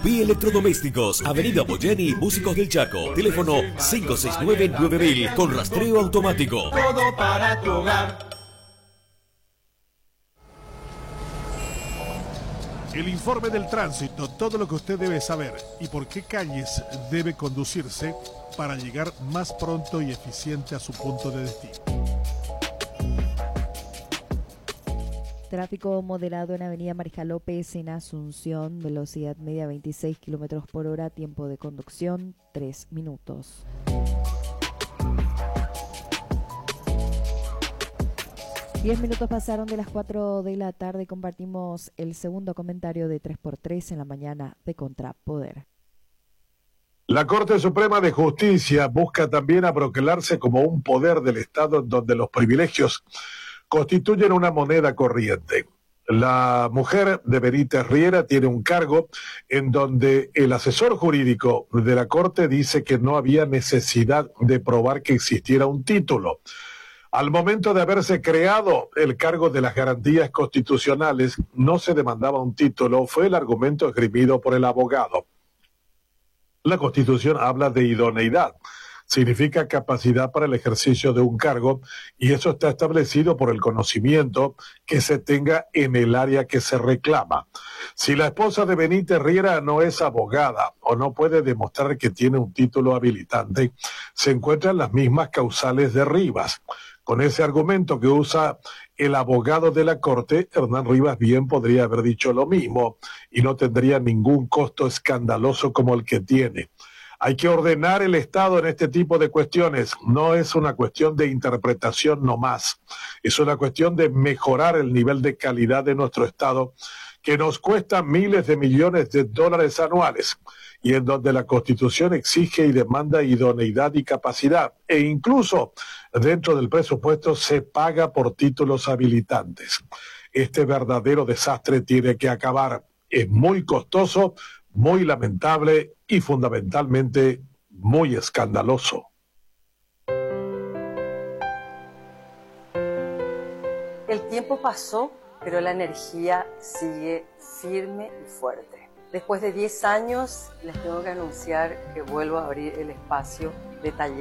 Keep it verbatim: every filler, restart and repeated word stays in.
Tupi Electrodomésticos, Avenida Boyeni, Músicos del Chaco. Teléfono cinco seis nueve nueve mil con rastreo automático. Todo para tu hogar. El informe del tránsito, todo lo que usted debe saber y por qué calles debe conducirse para llegar más pronto y eficiente a su punto de destino. Tráfico moderado en Avenida Marija López en Asunción, velocidad media veintiséis kilómetros por hora, tiempo de conducción tres minutos. Diez minutos pasaron de las cuatro de la tarde, compartimos el segundo comentario de tres por tres en la mañana de Contrapoder. La Corte Suprema de Justicia busca también aproximarse como un poder del Estado en donde los privilegios constituyen una moneda corriente. La mujer de Benítez Riera tiene un cargo en donde el asesor jurídico de la Corte dice que no había necesidad de probar que existiera un título. Al momento de haberse creado el cargo de las garantías constitucionales, no se demandaba un título, fue el argumento esgrimido por el abogado. La Constitución habla de idoneidad. Significa capacidad para el ejercicio de un cargo y eso está establecido por el conocimiento que se tenga en el área que se reclama. Si la esposa de Benítez Riera no es abogada o no puede demostrar que tiene un título habilitante, se encuentran las mismas causales de Rivas. Con ese argumento que usa el abogado de la Corte, Hernán Rivas bien podría haber dicho lo mismo y no tendría ningún costo escandaloso como el que tiene. Hay que ordenar el Estado en este tipo de cuestiones. No es una cuestión de interpretación nomás. Es una cuestión de mejorar el nivel de calidad de nuestro Estado, que nos cuesta miles de millones de dólares anuales, y en donde la Constitución exige y demanda idoneidad y capacidad, e incluso dentro del presupuesto se paga por títulos habilitantes. Este verdadero desastre tiene que acabar. Es muy costoso, muy lamentable y fundamentalmente muy escandaloso. El tiempo pasó, pero la energía sigue firme y fuerte. Después de diez años, les tengo que anunciar que vuelvo a abrir el espacio de taller.